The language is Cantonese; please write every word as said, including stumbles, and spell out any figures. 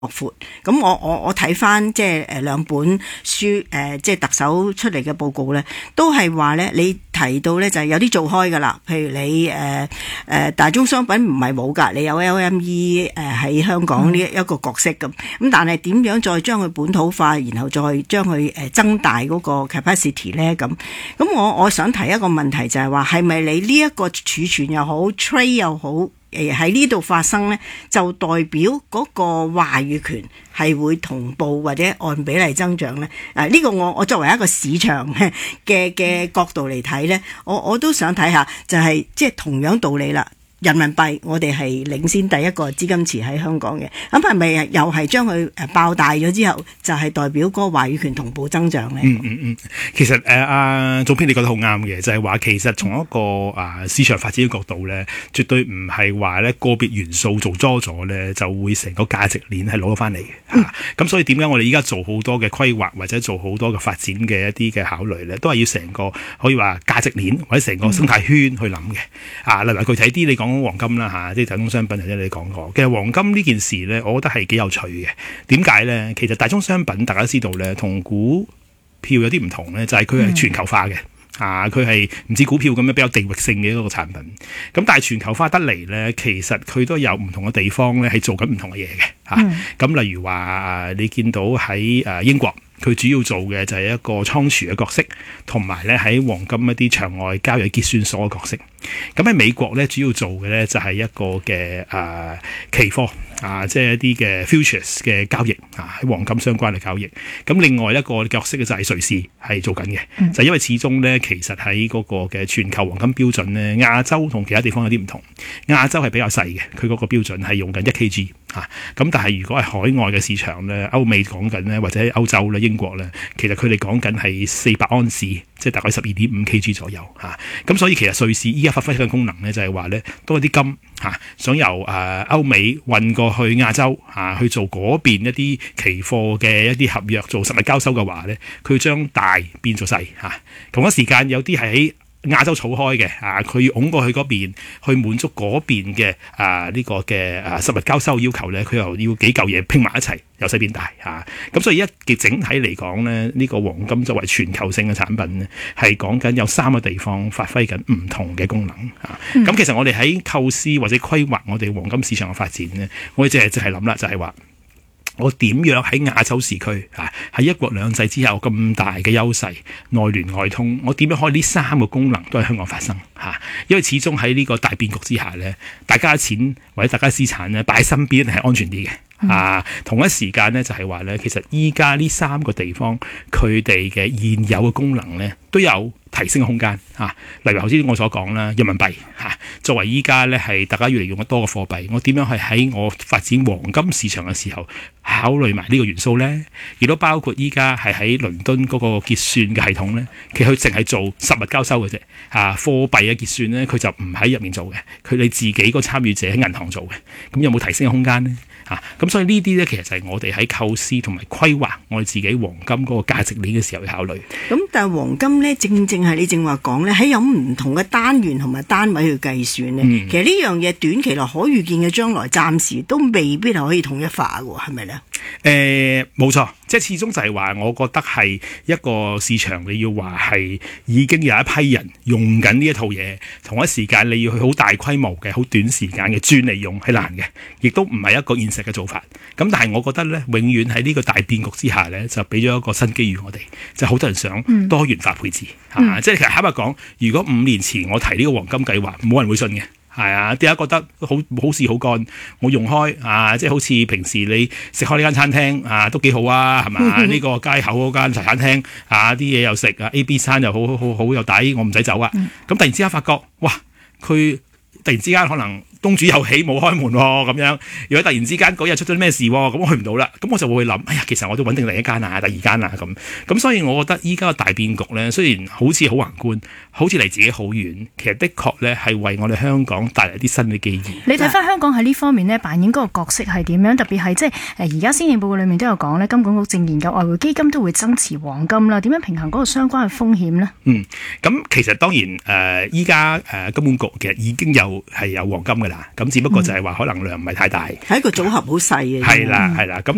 闊。咁我我我睇翻即係誒兩本書誒，即係特首出嚟嘅報告咧，都係話咧，你提到咧就係有啲做開噶啦，譬如你誒誒、呃呃、大宗商品唔係冇㗎，你有 L M E 誒、呃、喺香港呢一個角色咁，咁、嗯、但係點樣再將佢本土化，然後再將佢誒增大嗰個 capacity 咧咁？咁我我想提一個問題就係話，係咪你呢一個儲存又好 trade 又好？誒喺呢度發生呢，就代表嗰個話語權係會同步或者按比例增長呢？啊，呢個我我作為一個市場嘅嘅角度嚟睇呢，我我都想睇下，就係即係同樣道理啦。人民幣我哋係領先第一個資金池喺香港嘅，咁係咪又係將佢誒爆大咗之後，就係、是、代表嗰個話語權同步增長咧？ 嗯嗯嗯，其實誒阿總編你覺得好啱嘅，就係、是、話其實從一個啊、呃、市場發展嘅角度咧，絕對唔係話咧個別元素做多咗咧就會成個價值鏈係攞咗翻嚟嘅嚇。咁、嗯啊、所以點解我哋依家做好多嘅規劃或者做好多嘅發展嘅一啲嘅考慮咧，都係要成個可以話價值鏈或者成個生態圈去諗嘅。啊，例如具體啲你講。黃金啦嚇，即係大宗商品頭先你講過。其實黃金呢件事咧，我覺得係幾有趣嘅。點解咧？其實大宗商品大家知道咧，同股票有啲唔同咧，就係佢係全球化嘅。嗯、啊，佢係唔似股票咁樣比較地域性嘅一個產品。咁但係全球化得嚟咧，其實佢都有唔同嘅地方咧，係做緊唔同嘅嘢嘅嚇。咁、嗯啊、例如話，你見到喺誒英國。佢主要做嘅就係一個倉儲嘅角色，同埋咧喺黃金一啲場外交易結算所嘅角色。咁喺美國咧，主要做嘅咧就係一個嘅誒、呃、期貨啊，即係一啲嘅 futures 嘅交易啊，喺黃金相關嘅交易。咁另外一個角色嘅就係瑞士係做緊嘅，嗯、就因為始終咧其實喺嗰個嘅全球黃金標準咧，亞洲同其他地方有啲唔同。亞洲係比較細嘅，佢嗰個標準係用緊一 kg 啊。咁但係如果係海外嘅市場咧，歐美講緊咧，或者歐洲咧，英國咧，其實佢哋講緊係四百安士，即係大概十二點五 kg 左右嚇。咁、啊、所以其實瑞士依家發揮嘅功能咧，就係話咧多一啲金嚇、啊，想由誒、呃、歐美運過去亞洲嚇、啊，去做嗰邊一啲期貨嘅一啲合約做實物交收嘅話咧，佢將大變做細嚇。同一時間有啲係喺亞洲儲開嘅啊，佢要拱過去嗰邊去滿足嗰邊嘅啊呢、這個嘅啊實物交收要求咧，佢又要幾嚿嘢拼埋一齊，由細變大嚇。咁、啊、所以一嘅整體嚟講咧，呢、這個黃金作為全球性嘅產品咧，係講緊有三個地方發揮緊唔同嘅功能嚇。咁、啊嗯、其實我哋喺構思或者規劃我哋黃金市場嘅發展咧，我哋淨係淨係諗啦，就係、是、話。我點樣喺亞洲時區啊，喺一國兩制之後咁大嘅優勢，內聯外通，我點樣可以呢三個功能都喺香港發生嚇、啊？因為始終喺呢個大變局之下咧，大家嘅錢或者大家資產咧擺喺身邊係安全啲嘅啊。同一時間咧就係話咧，其實依家呢三個地方佢哋嘅現有嘅功能咧都有提升嘅空間嚇、啊，例如頭先我所講啦，人民幣嚇、啊、作為依家咧係大家越嚟用得多嘅貨幣，我點樣係喺我發展黃金市場嘅時候考慮埋呢個元素咧？亦都包括依家係喺倫敦嗰個結算嘅系統咧，其實佢淨係做實物交收嘅啫嚇，貨幣嘅結算咧佢就唔喺入面做嘅，佢哋自己個參與者喺銀行做嘅，咁有冇提升嘅空間咧？嚇咁、啊、所以呢啲咧其實就係我哋喺構思同埋規劃我哋自己黃金嗰個價值鏈嘅時候去考慮。 咁但係黃金咧正正係你正話講咧，喺有唔同嘅單元同埋單位去計算咧，嗯、其實呢樣嘢短期內可預見嘅將來暫時都未必係可以統一化嘅喎，係咪咧？ 誒冇錯，即係始終就係話，我覺得係一個市場，你要話係已經有一批人用緊呢一套嘢，同一時間你要去好大規模嘅、好短時間嘅專利用係難嘅，亦都唔係一個現實嘅做法。咁但係我覺得咧，永遠喺呢個大變局之下咧，就俾咗一個新機遇我哋，就好多人想多元化配置嚇、嗯啊。即係其實坦白講，如果五年前我提呢個黃金計劃，冇人會信嘅。係啊，啲人覺得好好事好幹，我用開啊，即係好似平時你食開呢間餐廳啊，都幾好啊，係嘛？呢個街口嗰間茶餐廳啊，啲嘢又食啊 ，A B 餐又好好好好又抵，我唔使走啊。咁、嗯、突然之間發覺，哇！佢突然之間可能東主有喜冇開門喎、哦，咁樣。如果突然之間嗰日出咗咩事喎、哦，咁我去唔到啦。咁我就會諗，哎呀，其實我都揾定第一間啊，第二間啊咁。咁所以我覺得依家個大變局咧，雖然好似好宏觀，好似離自己好遠，其實的確咧係為我哋香港帶嚟啲新嘅機遇。 你睇翻香港喺呢方面咧扮演嗰個角色係點樣？特別係即係誒而家施政報告裏面都有講咧，金管局正研究外匯基金都會增持黃金啦。點樣平衡嗰個相關嘅風險呢？ 嗯，咁其實當然誒，依家誒金管局其實已經有係有黃金㗎啦。咁只不過就係話可能量唔係太大，係、 嗯、一個組合好細嘅。 係啦係啦，咁。